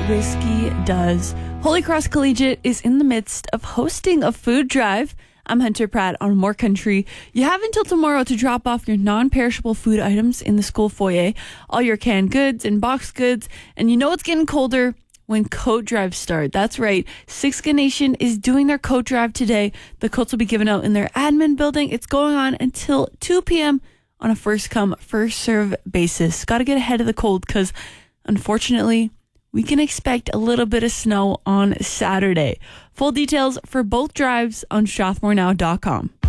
Whiskey Does. Holy Cross Collegiate is in the midst of hosting a food drive. I'm Hunter Pratt on More Country. You have until tomorrow to drop off your non-perishable food items in the school foyer, all your canned goods and boxed goods, and you know it's getting colder when coat drives start. That's right. Siksika Nation is doing their coat drive today. The coats will be given out in their admin building. It's going on until 2 p.m. on a first-come, first-serve basis. Got to get ahead of the cold because, unfortunately, we can expect a little bit of snow on Saturday. Full details for both drives on strathmorenow.com.